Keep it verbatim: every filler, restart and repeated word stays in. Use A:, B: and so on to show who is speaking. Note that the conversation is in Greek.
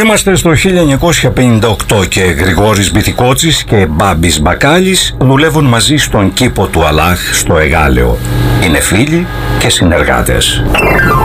A: Είμαστε στο χίλια εννιακόσια πενήντα οκτώ και Γρηγόρης Μπιθικότσης και Μπάμπης Μπακάλης δουλεύουν μαζί στον κήπο του Αλάχ στο Εγάλεο. Είναι φίλοι και συνεργάτες.